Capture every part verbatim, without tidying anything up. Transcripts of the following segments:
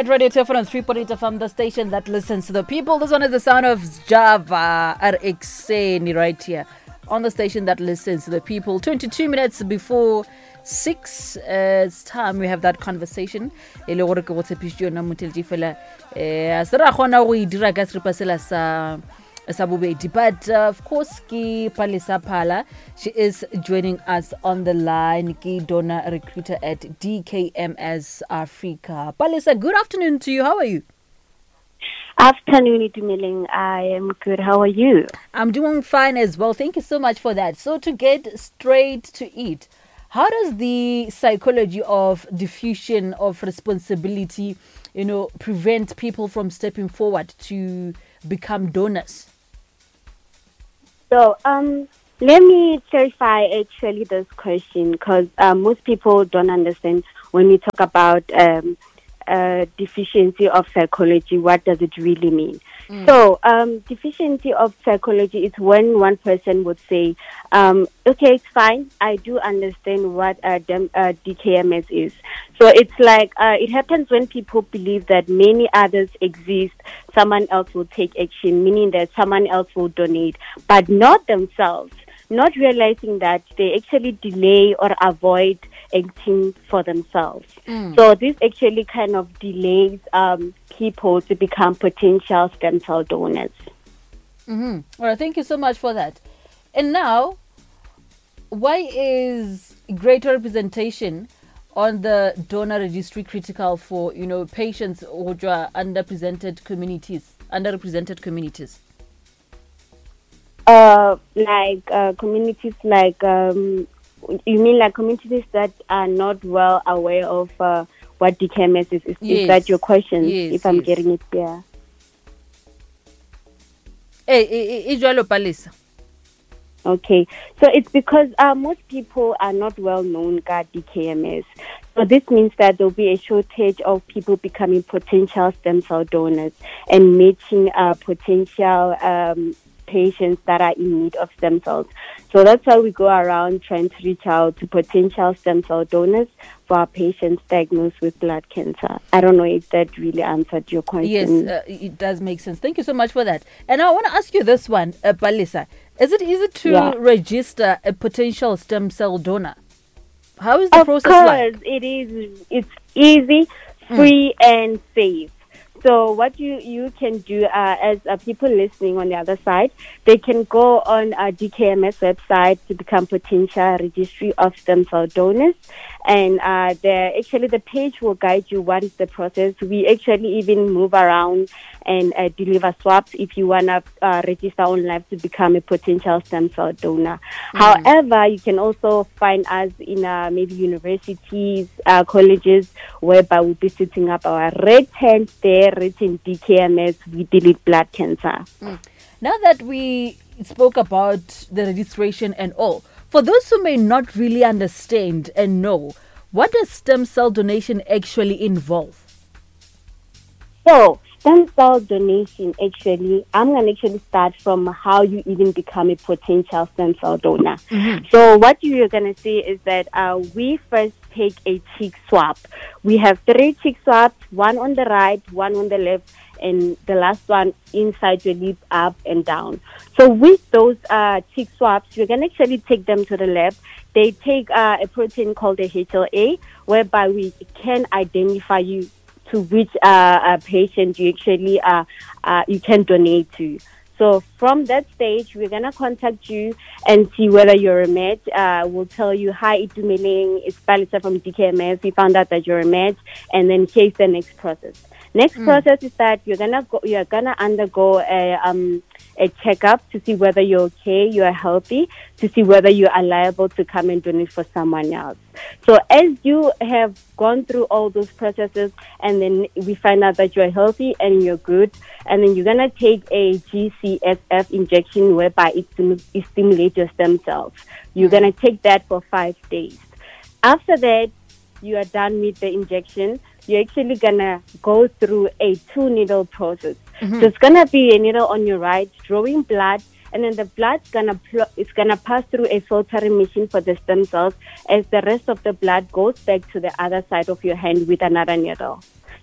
right, Radio T F M on three point eight F M, the station that listens to the people. This one is the sound of Java R X N right here on the station that listens to the people. twenty-two minutes before six, uh, it's time we have that conversation. E le gore ke go tshepišitše yona moteledi fela eh se ra kgona go e dira ka seripa sela sa sa bobedi, but uh, of course ke Palesa Phala. She is joining us on the line. Ke donor recruiter at D K M S Africa. Palesa, good afternoon to you. How are you? Afternoon, Itumeleng. I am good. How are you? I'm doing fine as well. Thank you so much for that. So to get straight to it, how does the psychology of diffusion of responsibility, you know, prevent people from stepping forward to become donors? So, um, let me clarify actually this question because uh, most people don't understand when we talk about um, uh, deficiency of psychology. What does it really mean? Mm. So, um, deficiency of psychology is when one person would say, um, okay, it's fine. I do understand what uh, dem- uh, D K M S is. So it's like, uh, it happens when people believe that many others exist, someone else will take action, meaning that someone else will donate, but not themselves, not realizing that they actually delay or avoid acting for themselves. Mm. So this actually kind of delays um, people to become potential stem cell donors. Mm-hmm. All right, thank you so much for that. And now, why is greater representation on the donor registry critical for, you know, patients who are underrepresented communities, underrepresented communities? Uh, like uh, communities like, um, you mean like communities that are not well aware of uh, what D K M S is? Is, yes. is that your question? Yes, if I'm yes. getting it clear. Hey, hey, hey, Palesa. Okay, so it's because uh, most people are not well known about D K M S. So this means that there'll be a shortage of people becoming potential stem cell donors and matching uh, potential um, patients that are in need of stem cells. So that's why we go around trying to reach out to potential stem cell donors for our patients diagnosed with blood cancer. I don't know if that really answered your question. Yes, uh, it does make sense. Thank you so much for that. And I want to ask you this one, uh, Palesa. Is it easy to yeah. register a potential stem cell donor? How is the of process course, like? It is. It's easy, free, mm. and safe. So what you, you can do uh, as uh, people listening on the other side, they can go on a D K M S website to become potential registry of stem cell donors. And uh, the, actually the page will guide you what is the process. We actually even move around and uh, deliver swaps if you want to uh, register online to become a potential stem cell donor. Mm. However, you can also find us in uh, maybe universities, uh, colleges, whereby we'll be setting up our red tent there, written D K M S, we delete blood cancer. Mm. Now that we spoke about the registration and all, for those who may not really understand and know, what does stem cell donation actually involve? So, stem cell donation, actually, I'm going to actually start from how you even become a potential stem cell donor. Mm-hmm. So, what you're going to see is that uh, we first take a cheek swab. We have three cheek swabs, one on the right, one on the left, and the last one inside your lip, up and down. So with those uh, cheek swabs, we're going to actually take them to the lab. They take uh, a protein called the H L A, whereby we can identify you to which uh, uh, patient you actually uh, uh, you can donate to. So from that stage, we're going to contact you and see whether you're a match. Uh, we'll tell you, hi, Itumeleng, it's Palesa from D K M S. We found out that you're a match, and then here's the next process. Next mm. process is that you're gonna go, you're gonna undergo a um a checkup to see whether you're okay, you're healthy, to see whether you are liable to come and donate for someone else. So as you have gone through all those processes, and then we find out that you're healthy and you're good, and then you're gonna take a G C S F injection whereby it, stim- it stimulates your stem cells. You're mm. gonna take that for five days. After that, you are done with the injection. You're actually gonna go through a two needle process. Mm-hmm. So it's gonna be a needle on your right, drawing blood, and then the blood's gonna pl- it's gonna pass through a filtering machine for the stem cells, as the rest of the blood goes back to the other side of your hand with another needle.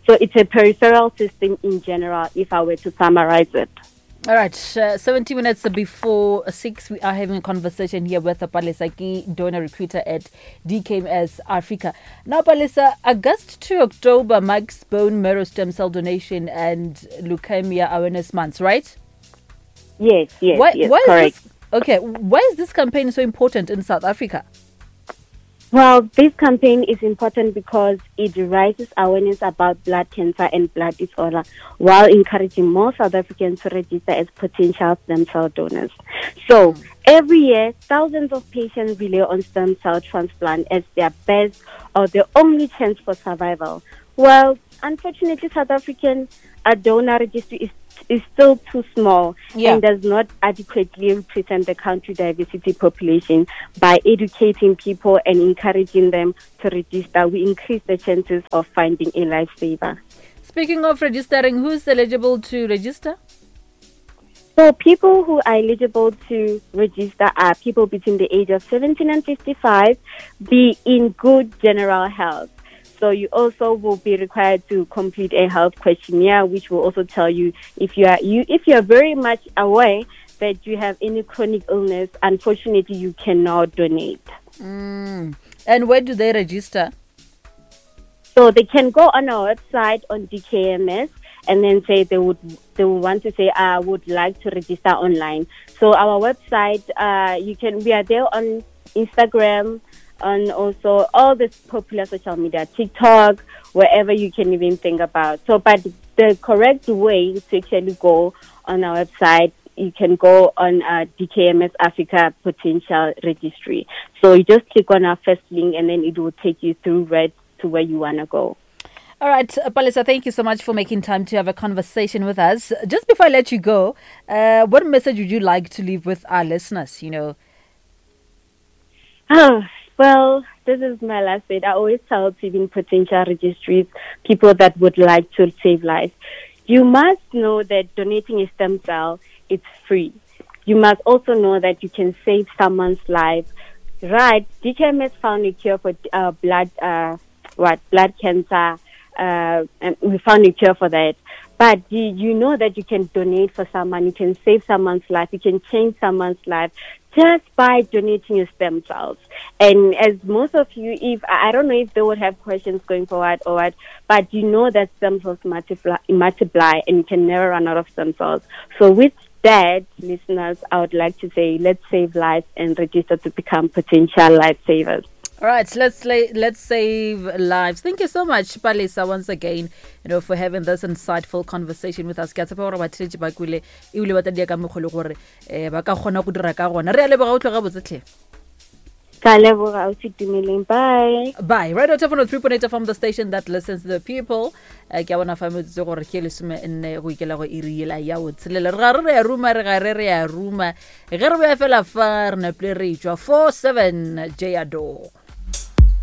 So it's a peripheral system in general, if I were to summarize it. All right, uh, seventy minutes before six, we are having a conversation here with Palesa, donor recruiter at D K M S Africa. Now, Palesa, August to October marks bone marrow stem cell donation and leukemia awareness months, right? Yes, yes, why, yes, why correct. Is this, okay, why is this campaign so important in South Africa? Well, this campaign is important because it raises awareness about blood cancer and blood disorder while encouraging more South Africans to register as potential stem cell donors. So, every year, thousands of patients rely on stem cell transplant as their best or their only chance for survival. Well, unfortunately, South African uh, donor registry is is still too small yeah. and does not adequately represent the country diversity population. By educating people and encouraging them to register, we increase the chances of finding a lifesaver. Speaking of registering, who's eligible to register? So people who are eligible to register are people between the age of seventeen and fifty-five, be in good general health. So you also will be required to complete a health questionnaire, which will also tell you if you are you if you are very much aware that you have any chronic illness. Unfortunately, you cannot donate. Mm. And where do they register? So they can go on our website on D K M S and then say they would they would want to say I would like to register online. So our website, uh, you can we are there on Instagram. And also all the popular social media, TikTok, wherever you can even think about. So, but the correct way to actually go on our website, you can go on uh, D K M S Africa Potential Registry. So you just click on our first link and then it will take you through right to where you want to go. All right, Palesa, thank you so much for making time to have a conversation with us. Just before I let you go, uh, what message would you like to leave with our listeners, you know? Oh, well, this is my last bit. I always tell even potential registries, people that would like to save lives, you must know that donating a stem cell, it's free. You must also know that you can save someone's life. Right, D K M S found a cure for uh, blood, uh, what, blood cancer, uh, and we found a cure for that. But you, you know that you can donate for someone, you can save someone's life, you can change someone's life just by donating your stem cells. And as most of you, if I don't know if they would have questions going forward or what, but you know that stem cells multiply, multiply and you can never run out of stem cells. So with that, listeners, I would like to say let's save lives and register to become potential lifesavers. All right, let's let's save lives. Thank you so much, Palesa, once again, you know, for having this insightful conversation with us. Ke tshepa gore ba tshetse ba kwile e bile ba tla dia ka mogolo gore eh ba ka gona go dira ka gona. Re a leboga o tloga botsetlhe. Ka leboga o tshitumeleng. Bye. Bye. Right out of three point eight from the station that listens to the people. Ke bona fa mo tse gore ke le some nne go ikela go iriela ya o tselela. Re ga re ya ruma re ga re re ya ruma. Ge re ba fela fa re na ple re tswa four seven J Ador.